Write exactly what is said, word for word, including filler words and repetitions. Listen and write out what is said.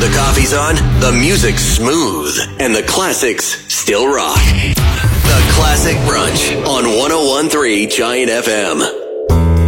the coffee's on, the music's smooth, and the classics still rock. The Classic Brunch on one oh one point three Giant F M.